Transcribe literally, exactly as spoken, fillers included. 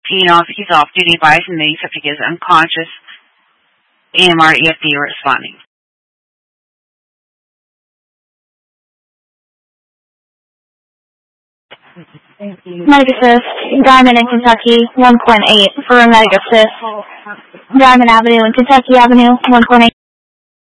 You know, if he's off duty, advise him that the subject is unconscious. A M R E F D responding. Medic Assist, Diamond in Kentucky, one point eight for a Medic Assist. Diamond Avenue and Kentucky Avenue, one point eight.